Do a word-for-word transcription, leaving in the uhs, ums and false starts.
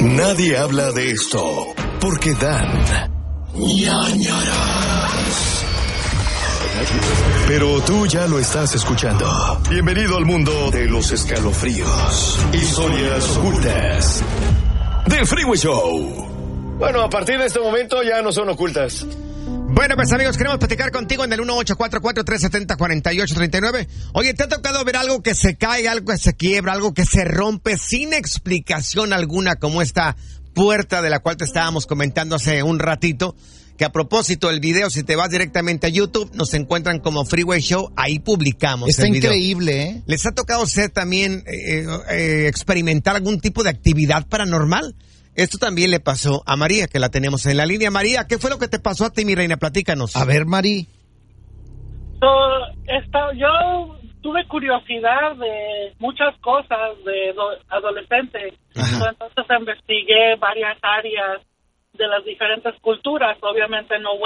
Nadie habla de esto porque dan ñañaras. Pero tú ya lo estás escuchando. Bienvenido al mundo de los escalofríos, historias ocultas del Freeway Show. Bueno, a partir de este momento ya no son ocultas. Bueno, pues amigos, queremos platicar contigo en el uno ocho cuatro cuatro, tres siete cero, cuatro ocho tres nueve. Oye, ¿te ha tocado ver algo que se cae, algo que se quiebra, algo que se rompe sin explicación alguna, como esta puerta de la cual te estábamos comentando hace un ratito? Que a propósito, el video, si te vas directamente a YouTube, nos encuentran como Freeway Show, ahí publicamos Está el video. increíble, ¿eh? ¿Les ha tocado ser también, eh, eh, experimentar algún tipo de actividad paranormal? Esto también le pasó a María, que la tenemos en la línea. María, ¿qué fue lo que te pasó a ti, mi reina? Platícanos. A ver, Mari. So, esta, yo tuve curiosidad de muchas cosas de do- adolescente. So, entonces investigué varias áreas de las diferentes culturas. Obviamente no